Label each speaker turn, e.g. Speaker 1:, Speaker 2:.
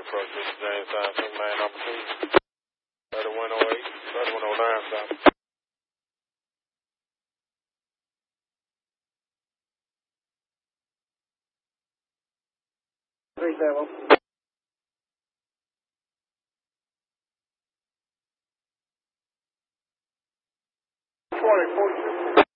Speaker 1: approach. This is James Johnson, main opportunity. 3108, 3109, stop.
Speaker 2: 37. 20, 46.